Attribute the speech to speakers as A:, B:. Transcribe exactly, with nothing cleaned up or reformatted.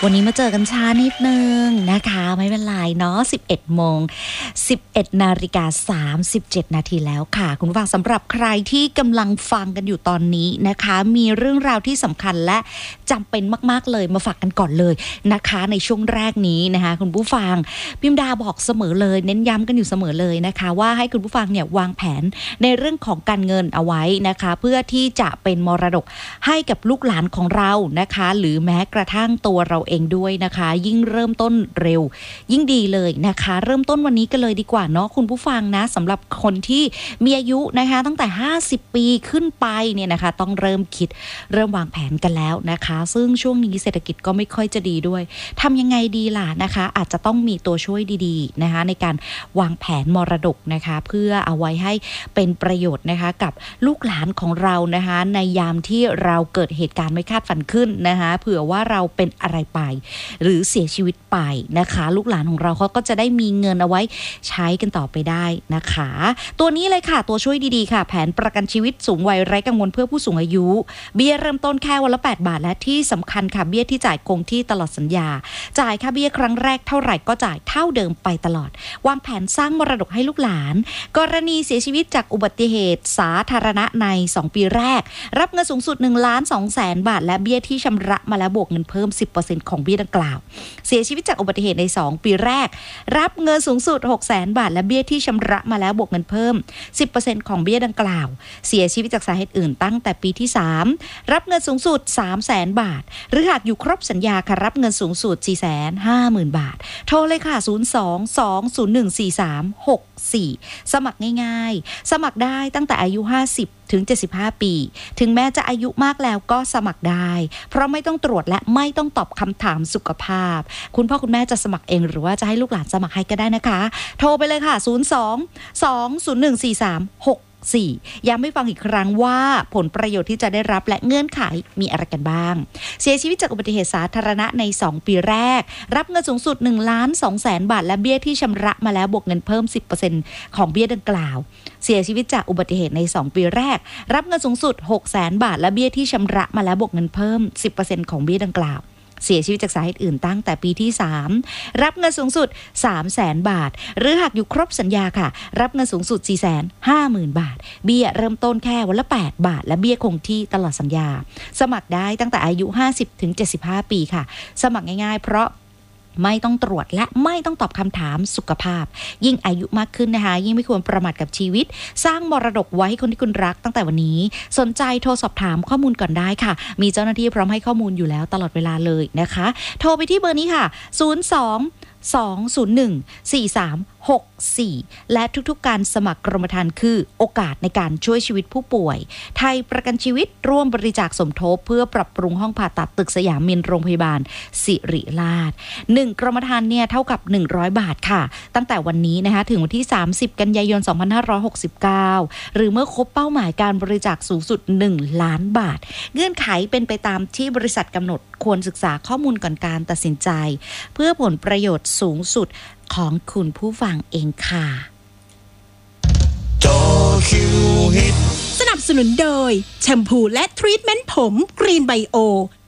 A: วันนี้มาเจอกันช้านิดนึงนะคะไม่เป็นไรเนาะสิบเอ็ดโมงสิบเอ็ดนาฬิกาสามสิบเจ็ดนาทีแล้วค่ะคุณผู้ฟังสำหรับใครที่กำลังฟังกันอยู่ตอนนี้นะคะมีเรื่องราวที่สำคัญและจำเป็นมากๆเลยมาฝากกันก่อนเลยนะคะในช่วงแรกนี้นะคะคุณผู้ฟังพิมดาบอกเสมอเลยเน้นย้ำกันอยู่เสมอเลยนะคะว่าให้คุณผู้ฟังเนี่ยวางแผนในเรื่องของการเงินเอาไว้นะคะเพื่อที่จะเป็นมรดกให้กับลูกหลานของเรานะคะหรือแม้กระทั่งตัวเราเองด้วยนะคะยิ่งเริ่มต้นเร็วยิ่งดีเลยนะคะเริ่มต้นวันนี้กันเลยดีกว่าเนาะคุณผู้ฟังนะสำหรับคนที่มีอายุนะคะตั้งแต่ห้าสิบปีขึ้นไปเนี่ยนะคะต้องเริ่มคิดเริ่มวางแผนกันแล้วนะคะซึ่งช่วงนี้เศรษฐกิจก็ไม่ค่อยจะดีด้วยทำยังไงดีล่ะนะคะอาจจะต้องมีตัวช่วยดีๆนะคะในการวางแผนมรดกนะคะเพื่อเอาไว้ให้เป็นประโยชน์นะคะกับลูกหลานของเรานะคะในยามที่เราเกิดเหตุการณ์ไม่คาดฝันขึ้นนะคะเผื่อว่าเราเป็นอะไรไปหรือเสียชีวิตไปนะคะลูกหลานของเราเขาก็จะได้มีเงินเอาไว้ใช้กันต่อไปได้นะคะตัวนี้เลยค่ะตัวช่วยดีๆค่ะแผนประกันชีวิตสูงวัยไร้กังวลเพื่อผู้สูงอายุเบี้ยเริ่มต้นแค่วันละแปดบาทและที่สำคัญค่ะเบี้ยที่จ่ายคงที่ตลอดสัญญาจ่ายค่าเบี้ยครั้งแรกเท่าไหร่ก็จ่ายเท่าเดิมไปตลอดวางแผนสร้างมรดกให้ลูกหลานกรณีเสียชีวิตจากอุบัติเหตุสาธารณะในสองปีแรกรับเงินสูงสุดหนึ่งล้านสองแสนบาทและเบี้ยที่ชำระมาแล้วบวกเงินเพิ่ม สิบเปอร์เซ็นต์ ของเบี้ยดังกล่าวเสียชีวิตจากอุบัติเหตุในสองปีแรกรับเงินสูงสุด หกแสนบาทและเบี้ยที่ชำระมาแล้วบวกเงินเพิ่ม สิบเปอร์เซ็นต์ ของเบี้ยดังกล่าวเสียชีวิตจากสาเหตุอื่นตั้งแต่ปีที่สามรับเงินสูงสุด สามแสนบาทหรือหากอยู่ครบสัญญาค่ะรับเงินสูงสุด สี่แสนห้าหมื่น บาทโทรเลยค่ะศูนย์ สอง สอง ศูนย์ หนึ่ง สี่ สาม หก สี่สมัครง่ายๆสมัครได้ตั้งแต่อายุห้าสิบถึงเจ็ดสิบห้าปีถึงแม้จะอายุมากแล้วก็สมัครได้เพราะไม่ต้องตรวจและไม่ต้องตอบคำถามสุขภาพคุณพ่อคุณแม่จะสมัครเองหรือว่าจะให้ลูกหลานสมัครให้ก็ได้นะคะโทรไปเลยค่ะศูนย์ สอง สอง ศูนย์ หนึ่ง สี่ สาม หก สี่ย้ำให้ฟังอีกครั้งว่าผลประโยชน์ที่จะได้รับและเงื่อนไขมีอะไรกันบ้างเสียชีวิตจากอุบัติเหตุสาธารณะในสองปีแรกรับเงินสูงสุดหนึ่งล้านสองแสนบาทและเบี้ยที่ชำระมาแล้วบวกเงินเพิ่ม สิบเปอร์เซ็นต์ ของเบี้ยดังกล่าวเสียชีวิตจากอุบัติเหตุในสองปีแรกรับเงินสูงสุด หกแสนบาทและเบี้ยที่ชำระมาแล้วบวกเงินเพิ่ม สิบเปอร์เซ็นต์ ของเบี้ยดังกล่าวเสียชีวิตจากสาเหตุอื่นตั้งแต่ปีที่สามรับเงินสูงสุด สามแสนบาทหรือหากอยู่ครบสัญญาค่ะรับเงินสูงสุด สี่แสนห้าหมื่น บาทเบี้ยเริ่มต้นแค่วันละแปดบาทและเบี้ยคงที่ตลอดสัญญาสมัครได้ตั้งแต่อายุห้าสิบถึงเจ็ดสิบห้าปีค่ะสมัครง่ายๆเพราะไม่ต้องตรวจและไม่ต้องตอบคำถามสุขภาพยิ่งอายุมากขึ้นนะคะยิ่งไม่ควรประมาทกับชีวิตสร้างมรดกไว้ให้คนที่คุณรักตั้งแต่วันนี้สนใจโทรสอบถามข้อมูลก่อนได้ค่ะมีเจ้าหน้าที่พร้อมให้ข้อมูลอยู่แล้วตลอดเวลาเลยนะคะโทรไปที่เบอร์นี้ค่ะศูนย์ สอง สอง ศูนย์ หนึ่ง สี่ สาม หก สี่และทุกๆการสมัครกรมธรรม์คือโอกาสในการช่วยชีวิตผู้ป่วยไทยประกันชีวิตร่วมบริจาคสมทบเพื่อปรับปรุงห้องผ่าตัดตึกสยามมินโรงพยาบาลศิริราชหนึ่งกรมธรรม์เนี่ยเท่ากับหนึ่งร้อยบาทค่ะตั้งแต่วันนี้นะคะถึงวันที่สามสิบกันยายนสองพันห้าร้อยหกสิบเก้าหรือเมื่อครบเป้าหมายการบริจาคสูงสุดหนึ่งล้านบาทเงื่อนไขเป็นไปตามที่บริษัทกำหนดควรศึกษาข้อมูลก่อนการตัดสินใจเพื่อผลประโยชน์สูงสุดของคุณผู้ฟังเองค่ะ
B: สนับสนุนโดยแชมพูและทรีทเมนต์ผมกรีนไบโอ